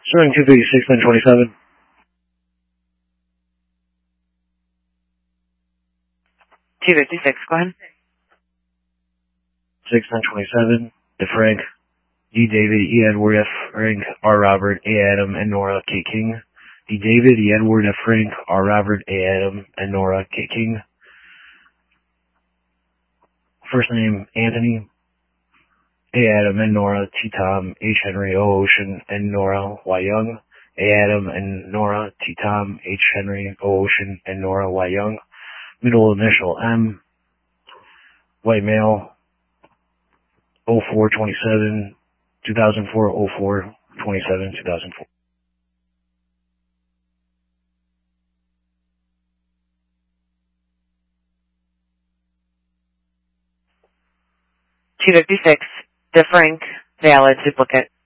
Starting 256, then 27. Go ahead. 6, then 27. To Frank, D. David, E. Edward, F. Frank, R. Robert, A. Adam, and Nora K. King. D. David, E. Edward, F. Frank, R. Robert, A. Adam, and Nora K. King. First name, Anthony, A. Adam, and Nora, T. Tom, H. Henry, O. Ocean, and Nora Y. Young. A. Adam and Nora, T. Tom, H. Henry, O. Ocean, and Nora Y. Young. Middle initial, M. White male, 0427, 2004, 0427, 2004. $256, to Frank, valid duplicate.